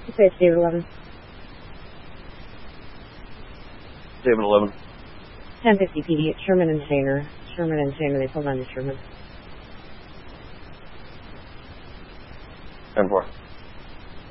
Say it's David 11. David 11. 1050 PD at Sherman and Sanger. Sherman and Sanger, they pulled on to Sherman. 10-4.